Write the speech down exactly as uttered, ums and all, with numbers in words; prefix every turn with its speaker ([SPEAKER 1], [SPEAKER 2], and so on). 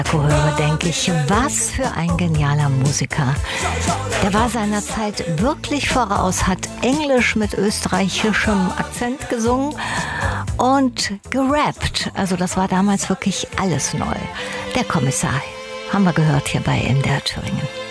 [SPEAKER 1] höre, denke ich, was für ein genialer Musiker. Der war seiner Zeit wirklich voraus, hat Englisch mit österreichischem Akzent gesungen und gerappt. Also das war damals wirklich alles neu. Der Kommissar, haben wir gehört hier bei M D R Thüringen.